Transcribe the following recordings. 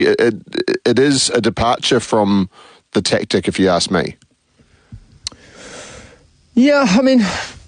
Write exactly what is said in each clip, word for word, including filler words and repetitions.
it, it, it is a departure from the tactic, if you ask me. Yeah, I mean,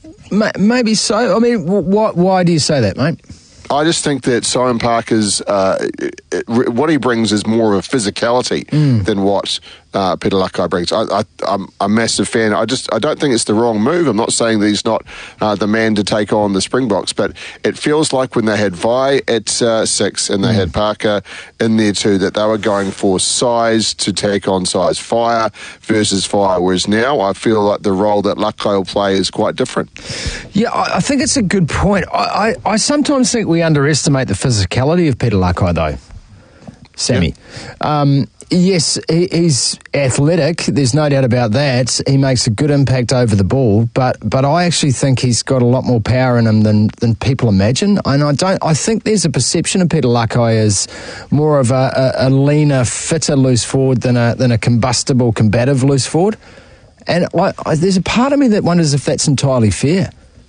maybe so. I mean, why, why do you say that, mate? I just think that Simon Parker's, uh, it, what he brings is more of a physicality mm. than what uh, Peter Lakai brings. I, I, I'm a massive fan. I just I don't think it's the wrong move. I'm not saying that he's not uh, the man to take on the Springboks, but it feels like when they had Vi at uh, six and they mm. had Parker in there too, that they were going for size to take on size, fire versus fire, whereas now I feel like the role that Lakai will play is quite different. Yeah, I, I think it's a good point. I, I, I sometimes think we underestimate the physicality of Peter Lakai, though, Sammy. Yeah. Um, yes, he, he's athletic. There's no doubt about that. He makes a good impact over the ball, but but I actually think he's got a lot more power in him than, than people imagine. And I don't. I think there's a perception of Peter Lakai as more of a, a, a leaner, fitter loose forward than a than a combustible, combative loose forward. And I, I, there's a part of me that wonders if that's entirely fair.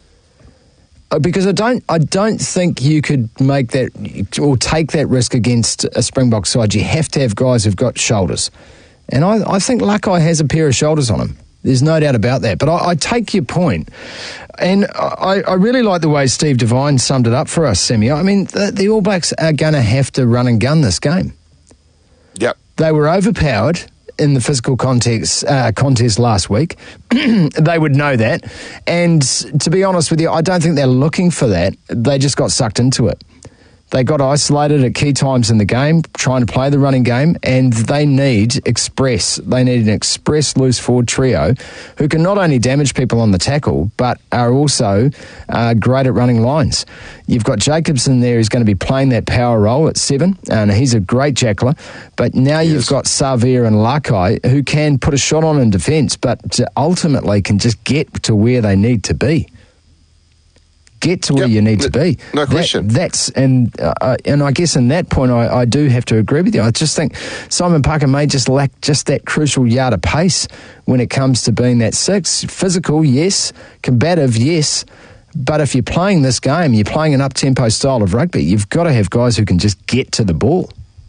Because I don't, I don't think you could make that or take that risk against a Springbok side. You have to have guys who've got shoulders, and I, I think Lakai has a pair of shoulders on him. There's no doubt about that. But I, I take your point, and I, I really like the way Steve Devine summed it up for us, Sammy. I mean, the, the All Blacks are going to have to run and gun this game. Yep, they were overpowered in the physical context, uh, contest last week. They would know that. And to be honest with you, I don't think they're looking for that. They just got sucked into it. They got isolated at key times in the game, trying to play the running game, and they need express. They need an express loose forward trio who can not only damage people on the tackle, but are also uh, great at running lines. You've got Jacobson there who's going to be playing that power role at seven, and he's a great jackler. But now yes. you've got Savea and Lakai who can put a shot on in defence, but ultimately can just get to where they need to be. Get to where yep. you need to be. No question. That, that's and uh, and I guess in that point, I, I do have to agree with you. I just think Simon Parker may just lack just that crucial yard of pace when it comes to being that six. Physical, yes. Combative, yes. But if you're playing this game, you're playing an up-tempo style of rugby, you've got to have guys who can just get to the ball.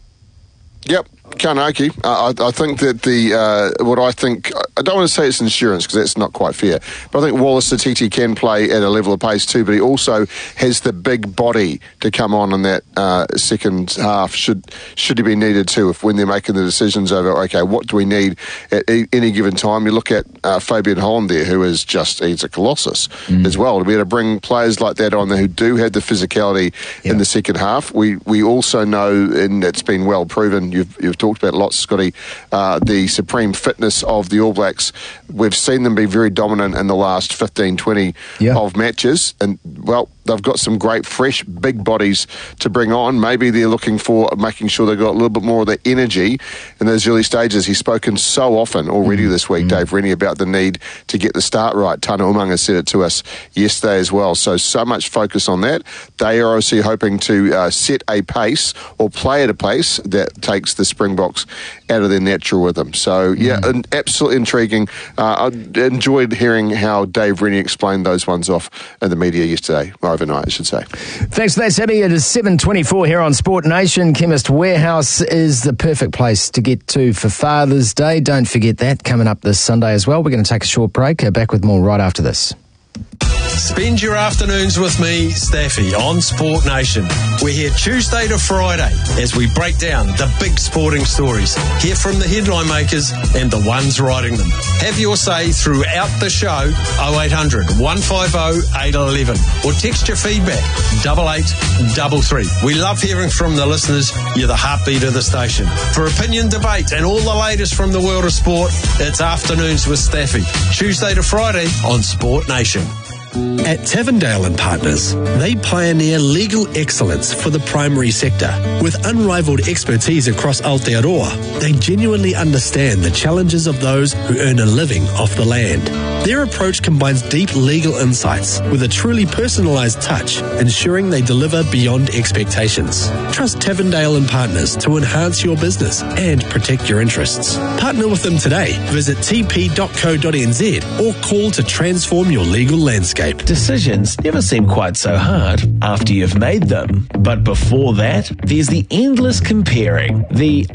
Yep. Can't argue. Uh, I, I think that the uh, what I think I don't want to say it's insurance because that's not quite fair, but I think Wallace Satiti can play at a level of pace too. But he also has the big body to come on in that uh, second half. Should should he be needed to? If when they're making the decisions over okay, what do we need at e- any given time? You look at uh, Fabian Holland there, who is just he's a colossus mm. as well. To be able to bring players like that on there who do have the physicality yeah. in the second half. We we also know, and it's been well proven. You've you've talked about lots, Scotty, uh, the supreme fitness of the All Blacks. We've seen them be very dominant in the last fifteen, twenty yeah. of matches, and well, they've got some great fresh big bodies to bring on. Maybe they're looking for making sure they've got a little bit more of the energy in those early stages. He's spoken so often already mm-hmm. this week, mm-hmm. Dave Rennie, about the need to get the start right. Tana Umaga said it to us yesterday as well. So, so much focus on that. They are obviously hoping to uh, set a pace or play at a pace that takes the Springboks out of their natural rhythm. So, yeah, mm-hmm. absolutely intriguing. Uh, I enjoyed hearing how Dave Rennie explained those ones off in the media yesterday. Overnight, I should say. Thanks for that, Sammy. It is seven twenty-four here on Sport Nation. Chemist Warehouse is the perfect place to get to for Father's Day. Don't forget that coming up this Sunday as well. We're going to take a short break. Back with more right after this. Spend your afternoons with me, Staffy, on Sport Nation. We're here Tuesday to Friday as we break down the big sporting stories, hear from the headline makers and the ones writing them. Have your say throughout the show, oh eight hundred, one five oh, eight one one, or text your feedback, double eight double three. We love hearing from the listeners. You're the heartbeat of the station. For opinion, debate and all the latest from the world of sport, it's Afternoons with Staffy, Tuesday to Friday on Sport Nation. At Tavendale and Partners, they pioneer legal excellence for the primary sector. With unrivaled expertise across Aotearoa, they genuinely understand the challenges of those who earn a living off the land. Their approach combines deep legal insights with a truly personalised touch, ensuring they deliver beyond expectations. Trust Tavendale and Partners to enhance your business and protect your interests. Partner with them today. Visit t p dot co dot n z or call to transform your legal landscape. landscape. Decisions never seem quite so hard after you've made them. But before that, there's the endless comparing, the